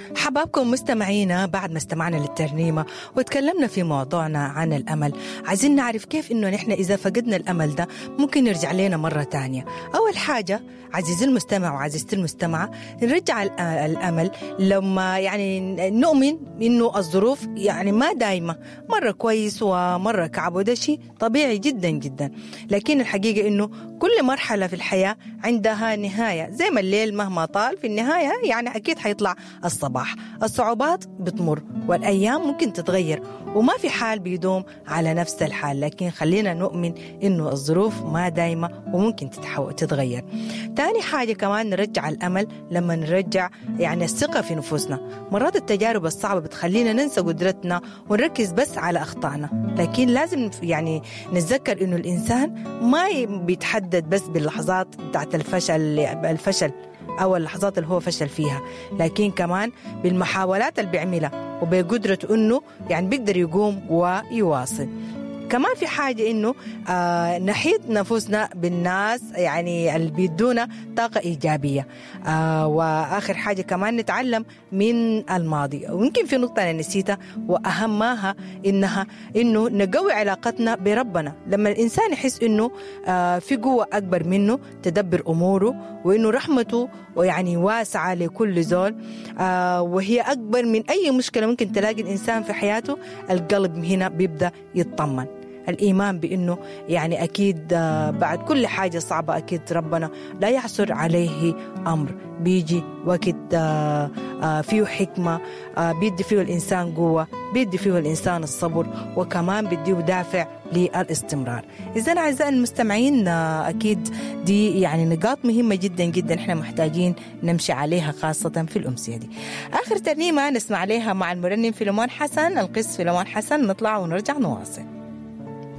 حبابكم مستمعينا، بعد ما استمعنا للترنيمة وتكلمنا في موضوعنا عن الأمل، عايزين نعرف كيف إنه نحن إذا فقدنا الأمل ده ممكن يرجع لنا مرة تانية. أول حاجة عزيزي المستمع وعزيزتي المستمعة، نرجع الأمل لما نؤمن إنه الظروف ما دايمة مرة كويس ومرة كعب، وده شيء طبيعي جدا جدا. لكن الحقيقة إنه كل مرحلة في الحياة عندها نهاية، زي ما الليل مهما طال في النهاية أكيد حيطلع الصباح. الصعوبات بتمر والأيام ممكن تتغير، وما في حال بيدوم على نفس الحال، لكن خلينا نؤمن إنه الظروف ما دايمة وممكن تتغير. تاني حاجة كمان نرجع الأمل لما نرجع الثقة في نفوسنا. مرات التجارب الصعبة بتخلينا ننسى قدرتنا ونركز بس على أخطائنا، لكن لازم نتذكر إنه الإنسان ما بيتحدد بس باللحظات بتاعت الفشل أو اللحظات اللي هو فشل فيها، لكن كمان بالمحاولات اللي بيعملها وبقدرته إنه بيقدر يقوم ويواصل. كمان في حاجة إنه نحيط نفوسنا بالناس اللي بيدونا طاقة إيجابية. وآخر حاجة كمان نتعلم من الماضي. ويمكن في نقطة أنا نسيتها وأهمها إنه نقوي علاقتنا بربنا. لما الإنسان يحس إنه في قوة أكبر منه تدبر أموره، وإنه رحمته واسعة لكل زول، وهي أكبر من أي مشكلة ممكن تلاقي الإنسان في حياته، القلب هنا بيبدأ يطمن. الإيمان بأنه أكيد بعد كل حاجة صعبة أكيد ربنا لا يعسر عليه أمر، بيجي وقت فيه حكمة، بيدي فيه الإنسان قوة، بيدي فيه الإنسان الصبر، وكمان بيديه دافع للاستمرار. إذن أعزائي المستمعين، أكيد دي نقاط مهمة جدا جدا إحنا محتاجين نمشي عليها، خاصة في الأمسية دي. آخر ترنيمة نسمع عليها مع المرنم فيلمون حسن، القس فيلمون حسن. نطلع ونرجع نواصل.